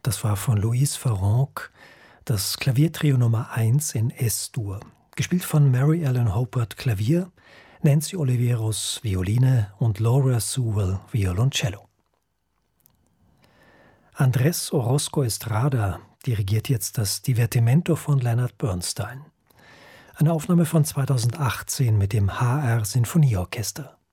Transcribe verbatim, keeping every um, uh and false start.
Das war von Louise Farrenc, das Klaviertrio Nummer eins in Es-Dur. Gespielt von Mary Ellen Hobart Klavier, Nancy Oliveros Violine und Laura Sewell Violoncello. Andrés Orozco Estrada dirigiert jetzt das Divertimento von Leonard Bernstein. Eine Aufnahme von zweitausendachtzehn mit dem H R Sinfonieorchester.